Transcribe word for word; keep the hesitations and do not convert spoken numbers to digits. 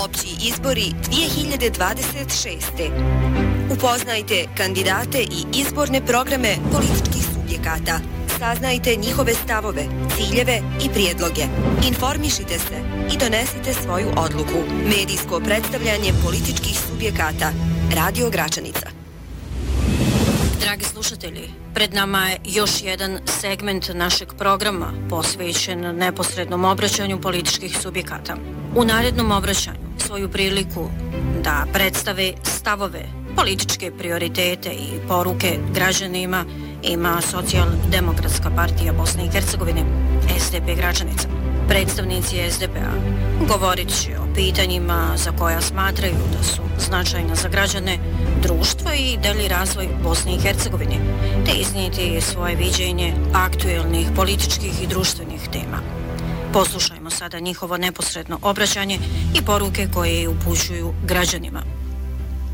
Opći izbori dvije hiljade dvadeset šeste. Upoznajte kandidate i izborne programe političkih subjekata. Saznajte njihove stavove, ciljeve i prijedloge. Informišite se i donesite svoju odluku. Medijsko predstavljanje političkih subjekata. Radio Gračanica. Dragi slušatelji, pred nama je još jedan segment našeg programa posvećen neposrednom obraćanju političkih subjekata. U narednom obraćanju svoju priliku da predstave stavove, političke prioritete i poruke građanima ima Socijaldemokratska partija Bosne i Hercegovine, S D P Gračanica. Predstavnici S D P-a govorit će o pitanjima za koja smatraju da su značajna za građane, društvo i dalji razvoj Bosne i Hercegovine, te iznijeti svoje viđenje aktuelnih političkih i društvenih tema. Poslušajmo sada njihovo neposredno obraćanje i poruke koje upućuju građanima.